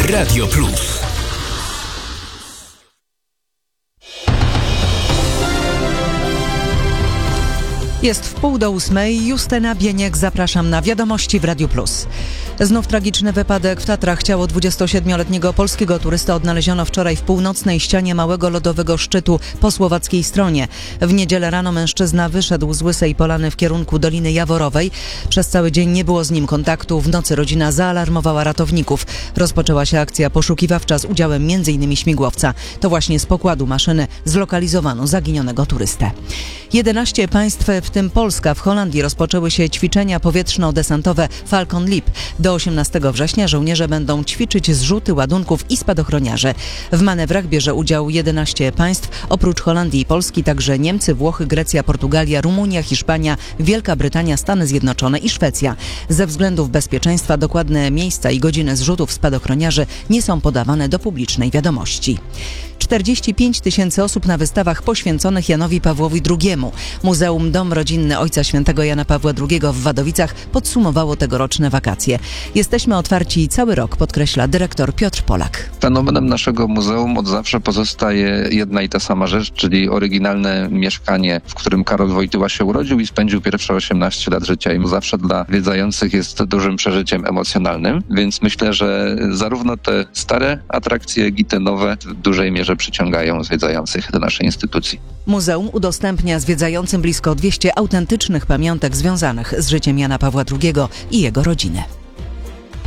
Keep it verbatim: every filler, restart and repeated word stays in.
Radio Plus. Jest w pół do ósmej. Justyna Bieniek, zapraszam na Wiadomości w Radiu Plus. Znów tragiczny wypadek w Tatrach. Ciało dwudziestosiedmioletniego polskiego turysty odnaleziono wczoraj w północnej ścianie małego lodowego szczytu po słowackiej stronie. W niedzielę rano mężczyzna wyszedł z Łysej Polany w kierunku Doliny Jaworowej. Przez cały dzień nie było z nim kontaktu. W nocy rodzina zaalarmowała ratowników. Rozpoczęła się akcja poszukiwawcza z udziałem m in śmigłowca. To właśnie z pokładu maszyny zlokalizowano zaginionego turystę. jedenaście państw, w tym Polska, w Holandii rozpoczęły się ćwiczenia powietrzno-desantowe Falcon Leap. Do osiemnastego września żołnierze będą ćwiczyć zrzuty ładunków i spadochroniarzy. W manewrach bierze udział jedenaście państw. Oprócz Holandii i Polski także Niemcy, Włochy, Grecja, Portugalia, Rumunia, Hiszpania, Wielka Brytania, Stany Zjednoczone i Szwecja. Ze względów bezpieczeństwa dokładne miejsca i godziny zrzutów spadochroniarzy nie są podawane do publicznej wiadomości. czterdzieści pięć tysięcy osób na wystawach poświęconych Janowi Pawłowi drugiemu. Muzeum Dom Rodzinny Ojca Świętego Jana Pawła drugiego w Wadowicach podsumowało tegoroczne wakacje. Jesteśmy otwarci cały rok, podkreśla dyrektor Piotr Polak. Fenomenem naszego muzeum od zawsze pozostaje jedna i ta sama rzecz, czyli oryginalne mieszkanie, w którym Karol Wojtyła się urodził i spędził pierwsze osiemnaście lat życia. I zawsze dla zwiedzających jest dużym przeżyciem emocjonalnym, więc myślę, że zarówno te stare atrakcje, jak i te nowe w dużej mierze przyciągają zwiedzających do naszej instytucji. Muzeum udostępnia zwiedzającym blisko dwieście autentycznych pamiątek związanych z życiem Jana Pawła drugiego i jego rodziny.